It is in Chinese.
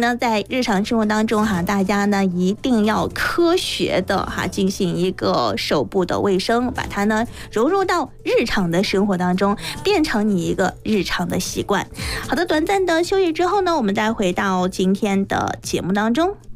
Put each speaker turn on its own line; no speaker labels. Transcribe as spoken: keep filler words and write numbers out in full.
呢，在日常生活当中哈，大家呢一定要科学的哈进行一个手部的卫生，把它呢融入到日常的生活当中，变成你一个日常的习惯。好的，短暂的休息之后呢，我们再回到今天的节目当中。